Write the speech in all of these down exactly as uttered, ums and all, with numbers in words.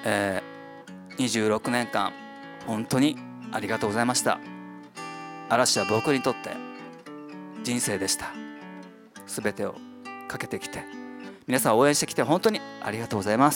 えー、にじゅうろくねんかん本当にありがとうございました。嵐は僕にとって人生でした。すべてをかけてきて、皆さん応援してきて本当にありがとうございます。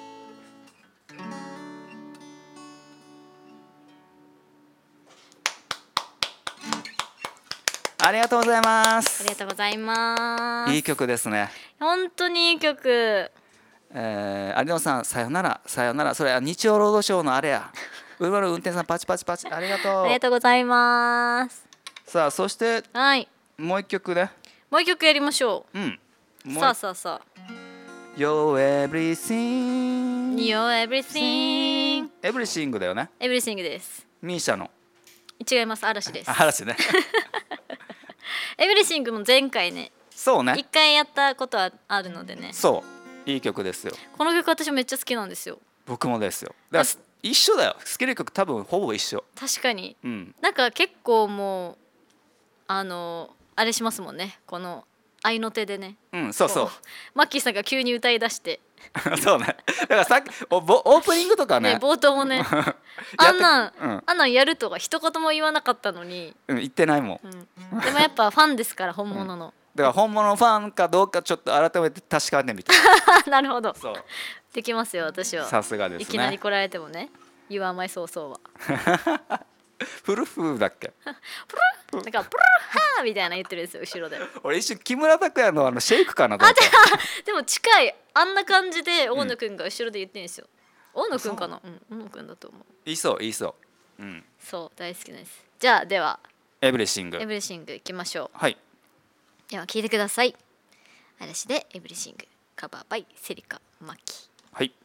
ありがとうございます。 ありがとうございます。 いい曲ですね。 本当にいい曲。 えー、有野さんさよならさよなら。それは日曜ロードショーのあれや。うまる運転さんパチパチパチ、ありがとう。 ありがとうございます。 さあそしてはい、 もう一曲ね。 もう一曲やりましょう。 うん。 さあさあさあ。 You're everything You're everything Everything だよね。 Everything です。 ミーシャの。 違います、嵐です。 嵐ね。 Everything も前回ね、 そうね。 一回やったことはあるのでね。 そう、いい曲ですよ。 この曲私めっちゃ好きなんですよ。 僕もですよ。だから一緒だよ。好きな曲多分ほぼ一緒。 確かに、 うん、 なんか結構もうあのあれしますもんね、この合いの手でね。 うん、そうそう。 マッキーさんが急に歌い出してそうね。だからさっきオープニングとかね、 ね、冒頭もねあんなん、 うん、 あんなんやるとか一言も言わなかったのに、 うん、言ってないもん、 うん、でもやっぱファンですから本物の、うん、 だから本物のファンかどうかちょっと改めて確かめてみてなるほど。 そうできますよ私は。 さすがですね。 いきなり来られてもね、言わんまいそうそうはフルフーだっけプルなんかプルハーみたいな言ってるんですよ後ろで。 俺一瞬木村拓哉のあのシェイクかなと思っあでも近い、あんな感じで大野くんが後ろで言ってるんですよ、うん、大野くんかな、うん、大野くんだと思う。 いいそういいそう、うん、 そう大好きです。じゃあではエブリシングエブリシングいきましょう。 はい、 では聞いてください。嵐でエブリシングカバーバイセリカマッキー。 はい。